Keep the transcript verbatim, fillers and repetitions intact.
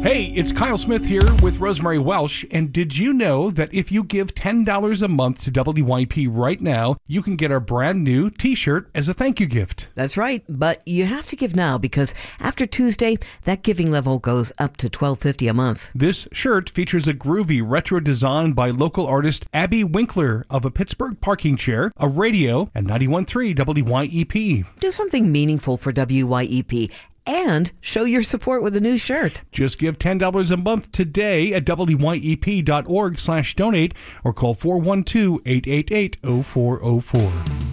Hey, it's Kyle Smith here with Rosemary Welsh, and did you know that if you give ten dollars a month to W Y P right now, you can get our brand new t-shirt as a thank you gift? That's right, but you have to give now because after Tuesday, that giving level goes up to twelve fifty a month. This shirt features a groovy retro design by local artist Abby Winkler of a Pittsburgh parking chair, a radio, and ninety-one point three W Y E P. Do something meaningful for W Y E P and show your support with a new shirt. Just give ten dollars a month today at W Y E P dot org slash donate or call four one two, eight eight eight, zero four zero four.